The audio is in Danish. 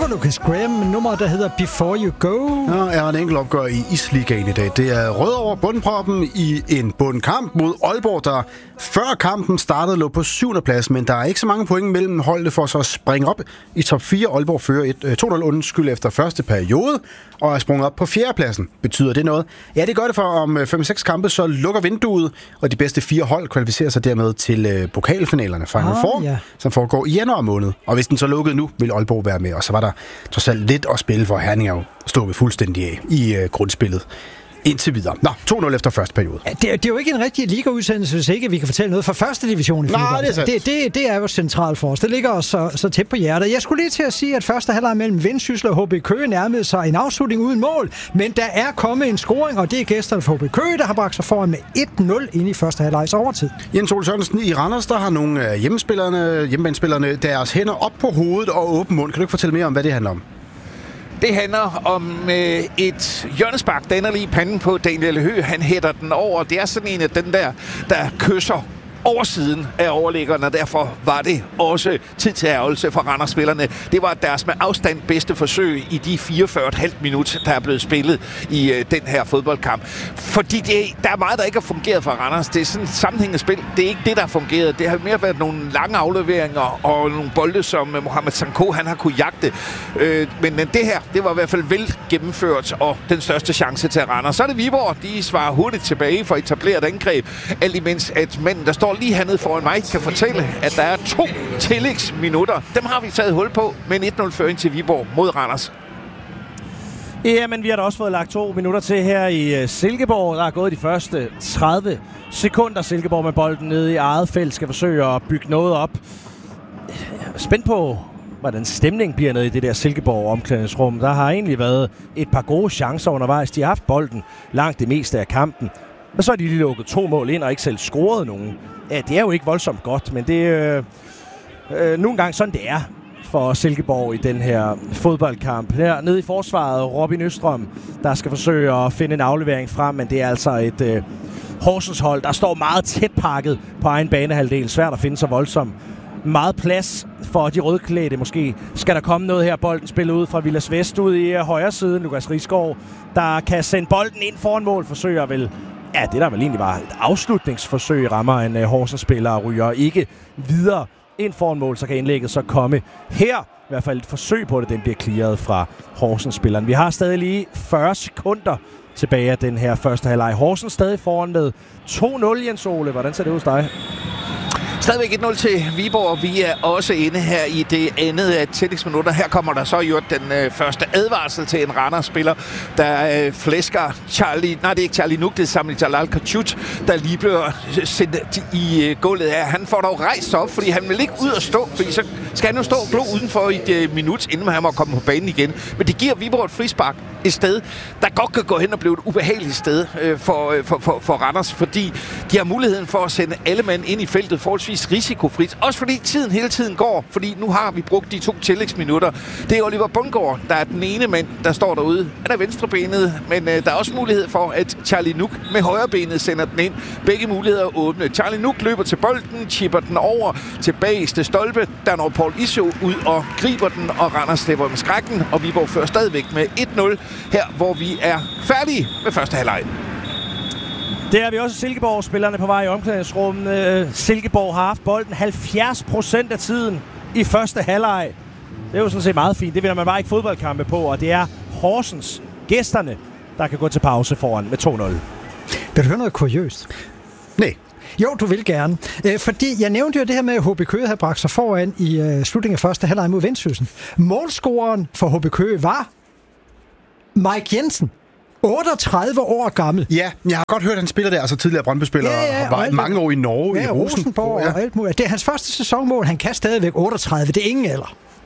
var Lucas Graham med nummeret, der hedder Before You Go. Der er en enkelt opgør i Isligaen i dag. Det er Rødovre bundproppen i en bundkamp mod Aalborg, der før kampen startede lå på 7. plads, men der er ikke så mange point mellem holdene for så at springe op i top 4. Aalborg fører 2-0 undskyld efter første periode og er sprunget op på 4. pladsen. Betyder det noget? Ja, det gør det, for om 5-6 kampe, så lukker vinduet, og de bedste 4 hold kvalificerer sig dermed til pokalfinalerne Final Four, som foregår i januar måned. Og hvis den så lukkede nu, vil Aalborg være med, og så var der trods alt lidt at spille for. Herning er jo stået fuldstændig af i grundspillet indtil videre. 2-0 efter første periode. Ja, det er jo ikke en rigtig ligaudsendelse, hvis ikke vi kan fortælle noget fra første division i fodbold. Det er jo centralt for os. Det ligger os så tæt på hjertet. Jeg skulle lige til at sige, at første halvleg mellem Vendsyssel og HB Køge nærmede sig en afslutning uden mål, men der er kommet en scoring, og det er gæsterne for HB Køge, der har bragt sig foran med 1-0 ind i første halvlegs overtid. Jens Ole Sørensen, i Randers, der har nogle hjemmebanespillerne deres hænder op på hovedet og åben mund. Kan du ikke fortælle mere om, hvad det handler om? Det handler om et hjørnespark, der ender lige i panden på Daniel Høgh. Han hætter den over. Det er sådan en af den der kysser oversiden af overliggeren, og derfor var det også tid til ærgelse for Randers-spillerne. Det var deres med afstand bedste forsøg i de 44,5 minutter, der er blevet spillet i den her fodboldkamp. Fordi der er meget, der ikke har fungeret for Randers. Det er sådan et sammenhængende spil. Det er ikke det, der har fungeret. Det har mere været nogle lange afleveringer og nogle bolde, som Mohamed Sanko han har kunne jagte. Men det her, det var i hvert fald vel gennemført, og den største chance til Randers. Så er det Viborg. De svarer hurtigt tilbage for at etablere et angreb. Alt imens at manden, der står lige hernede foran mig, kan fortælle, at der er 2 tillægsminutter. Dem har vi taget hul på med en 1-0-føring til Viborg mod Randers. Ja, men vi har da også fået lagt 2 minutter til her i Silkeborg. Der er gået de første 30 sekunder. Silkeborg med bolden nede i eget felt skal forsøge at bygge noget op. Spændt på, hvordan stemningen bliver nede i det der Silkeborg-omklædningsrum. Der har egentlig været et par gode chancer undervejs. De har haft bolden langt det meste af kampen. Men så har de lige lukket 2 mål ind og ikke selv scoret nogen. Ja, det er jo ikke voldsomt godt, men det er nogle gange sådan, det er for Silkeborg i den her fodboldkamp. Her nede i forsvaret, Robin Østrøm, der skal forsøge at finde en aflevering frem, men det er altså et Horsens hold, der står meget tæt pakket på egen banehalvdel. Svært at finde så voldsomt meget plads for de rødklædte måske. Skal der komme noget her? Bolden spillet ud fra Vilas Vest ud i højre siden. Lukas Risgaard, der kan sende bolden ind foran mål, forsøger vel. Ja, det der vel egentlig var et afslutningsforsøg, rammer en Horsens-spiller og ryger ikke videre ind foran mål, så kan indlægget så komme her. I hvert fald et forsøg på det, den bliver clearet fra Horsens-spilleren. Vi har stadig lige 40 sekunder tilbage af den her første halvleg. Horsens stadig foran med 2-0, Jens Ole. Hvordan ser det ud hos dig? Stadigvæk 1-0 til Viborg. Vi er også inde her i det andet af tillægsminutter. Her kommer der så gjort den første advarsel til en Randers-spiller, der flæsker Charlie... Nej, det er ikke Charlie Nuk, det er Samuel Jalal Kachut, der lige bliver sendt i gulvet her. Han får dog rejst op, fordi han vil ikke ud og stå, fordi så skal han jo stå og glo udenfor i et minut, inden han må komme på banen igen. Men det giver Viborg et frispark et sted, der godt kan gå hen og blive et ubehageligt sted for Randers, fordi de har muligheden for at sende alle mand ind i feltet forholdsvis risikofrit. Også fordi tiden hele tiden går, fordi nu har vi brugt de 2 tillægsminutter. Det er Oliver Bundgaard, der er den ene mand, der står derude. Han er venstrebenet, men der er også mulighed for, at Charlie Nuk med højrebenet sender den ind. Begge muligheder er åbne. Charlie Nuk løber til bolden, chipper den over til bageste stolpe. Der når Paul Iso ud og griber den, og Randers slipper med skrækken, og Viborg fører stadigvæk med 1-0 her, hvor vi er færdige med første halvleg. Det er vi også Silkeborg-spillerne på vej i omklædningsrummet. Silkeborg har haft bolden 70% af tiden i første halvleg. Det er jo sådan set meget fint. Det vinder man bare ikke fodboldkampe på, og det er Horsens, gæsterne, der kan gå til pause foran med 2-0. Vil du høre noget kuriøst? Nej. Jo, du vil gerne. Fordi jeg nævnte jo det her med, at HB Køge havde bragt sig foran i slutningen af første halvleg mod Vendsyssel. Målscoreren for HB Køge var Mike Jensen. 38 år gammel. Ja, jeg har godt hørt, at han spiller der, altså tidligere Brøndby-spiller, og var mange år i Norge, i Rosenborg. Og alt muligt. Det er hans første sæsonmål. Han kan stadigvæk 38. Det er ingen alder.